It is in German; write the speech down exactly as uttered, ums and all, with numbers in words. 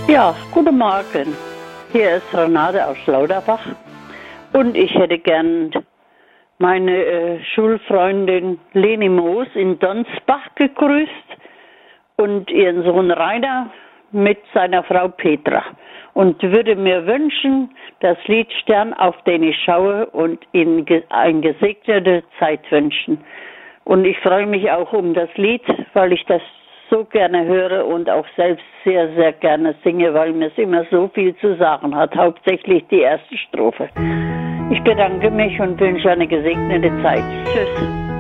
Ja, guten Morgen. Hier ist Renate aus Lauterbach und ich hätte gern meine äh, Schulfreundin Leni Moos in Donsbach gegrüßt und ihren Sohn Rainer mit seiner Frau Petra und würde mir wünschen, das Lied Stern, auf den ich schaue, und ihnen ge eine gesegnete Zeit wünschen. Und ich freue mich auch um das Lied, weil ich das so gerne höre und auch selbst sehr, sehr gerne singe, weil mir es immer so viel zu sagen hat, hauptsächlich die erste Strophe. Ich bedanke mich und wünsche eine gesegnete Zeit. Tschüss.